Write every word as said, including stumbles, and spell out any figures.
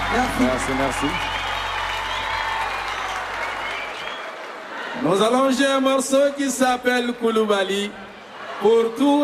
Merci. Merci, merci. Nous allons jouer un morceau qui s'appelle Koulibaly pour tous